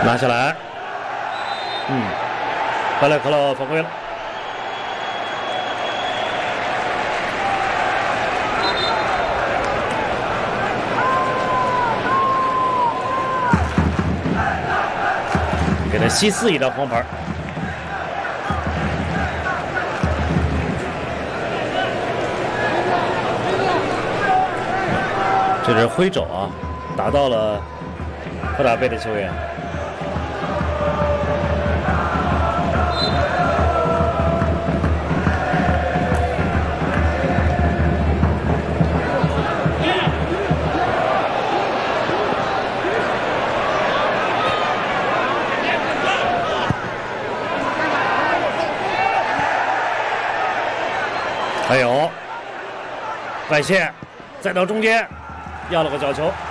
拿下来，巴莱克勒犯规了。给他西斯一张黄牌。这是挥肘啊，打到了赫塔贝的球员。还有外线，再到中间，要了个角球。